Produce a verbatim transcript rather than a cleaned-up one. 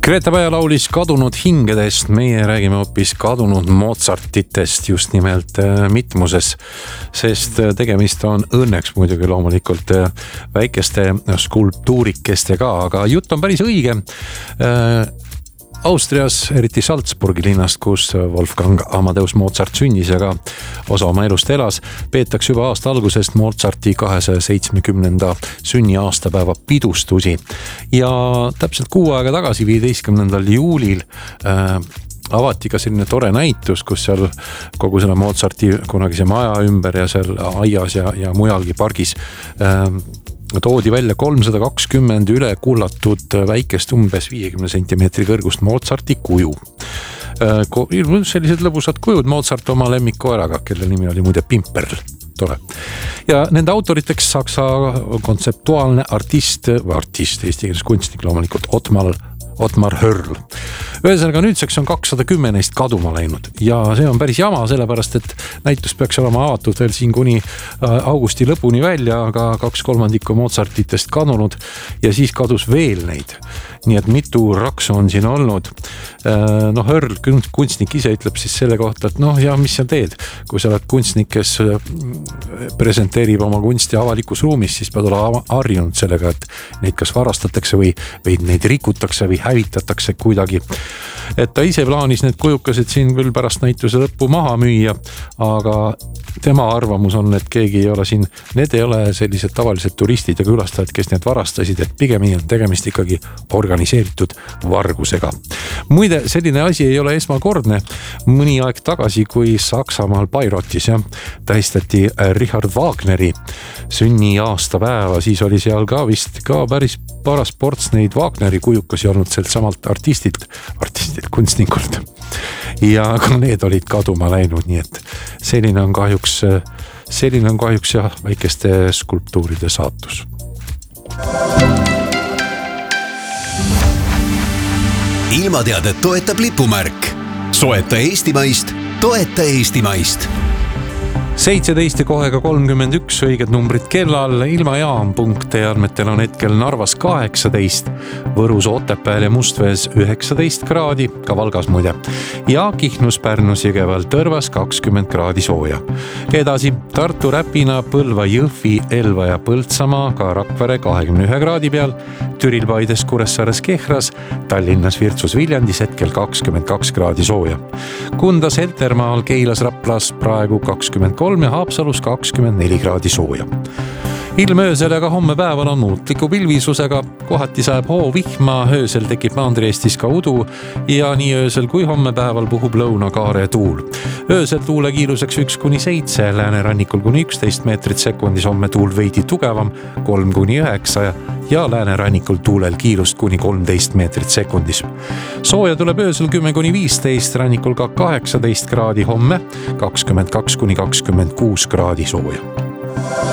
Greta Päja laulis kadunud hingedest, meie räägime hoopis kadunud Mozartitest just nimelt mitmuses, sest tegemist on õnneks muidugi loomulikult väikeste skulptuurikestega, aga jutt on päris õige. Austrias, eriti Salzburgi linnast, kus Wolfgang Amadeus Mozart sünnis ja ka osa oma elust elas, peetakse juba aasta algusest Mozarti kahesaja seitsmekümnenda sünni aastapäeva pidustusi. Ja täpselt kuu aega tagasi, viieteistkümnendal juulil äh, avati ka selline tore näitus, kus seal kogu selle Mozarti kunagise maja ümber ja seal aias ja, ja mujalgi pargis äh, toodi välja kolmsada kakskümmend üle kullatud väikest umbes viiekümne sentimeetri kõrgust Mozarti kuju. Sellised lõbusad kujud Mozart oma lemmikkoeraga, kelle nimi oli muide Pimperl. Tore. Ja nende autoriteks saksa kontseptuaalne artist, või artist, eesti keeles kunstnik loomulikult Otmar, Otmar Hörl. Ühesõnaga nüüdseks on kakssada kümme neist kaduma läinud ja see on päris jama, sellepärast et näitus peaks olema avatud veel siin kuni augusti lõpuni välja, aga kaks kolmandikku Mozartitest kadunud ja siis kadus veel neid. Nii et mitu raksu on siin olnud. No Hörl, kunstnik ise ütleb siis selle kohta, et noh, ja mis sa teed? Kui sa oled kunstnik, kes presenteerib oma kunsti avalikus ruumis, siis pead olla harjunud sellega, et neid kas varastatakse või, või neid rikutakse või hävitatakse kuidagi. Et ta ise plaanis need kujukased siin küll pärast näituse lõppu maha müüa, aga tema arvamus on, et keegi ei ole siin, need ei ole sellised tavalised turistid ja külastajad, kes need varastasid, et pigem on tegemist ikkagi organiseeritud vargusega. Muide, selline asi ei ole esmakordne. Mõni aeg tagasi, kui Saksamaal Bayreuthes ja, tähistati Richard Wagneri sünni aastapäeva, siis oli seal ka vist ka päris paras ports neid Wagneri kujukasi olnud sealt samalt artistilt, artistilt, kunstnikult. Ja ka need olid kaduma läinud, nii et selline on kahjuks, selline on kahjuks ja väikeste skulptuuride saatus. Ilmateadet toetab lipumärk. Soeta Eestimaist, toeta Eestimaist. seitseteist ja kohega kolmkümmend üks õiged numbrid kellal, ilmajaam punkte andmetel on hetkel Narvas kaheksateist, Võrus, Otepääl ja Mustvees üheksateist kraadi, ka Valgas muide, ja Kihnus, Pärnus, Jõgeval, Tõrvas kakskümmend kraadi sooja. Edasi Tartu, Räpina, Põlva, Jõhvi, Elva ja Põltsamaa, ka Rakvere kahekümne ühe kraadi peal, Türil, Paides, Kuressaares, Kehras, Tallinnas, Virtsus, Viljandis hetkel kakskümmend kaks kraadi sooja. Kundas, Heltermaal, Keilas, Raplas praegu kakskümmend kolm ja Haapsalus kakskümmend neli kraadi sooja. Ilm öösel ja ka homme päeval on muutliku pilvisusega, kohati saab hoo vihma, öösel tekib Mandri-Eestis ka udu ja nii öösel kui homme päeval puhub lõunakaare tuul. Öösel tuule kiiruseks üks kuni seitse, läänerannikul kuni üksteist meetrit sekundis, homme tuul veidi tugevam, kolm kuni üheksa ja läänerannikul tuulel kiirust kuni kolmteist meetrit sekundis. Sooja tuleb öösel kümme kuni viisteist, rannikul ka kaheksateist kraadi, homme kakskümmend kaks kuni kakskümmend kuus kraadi sooja.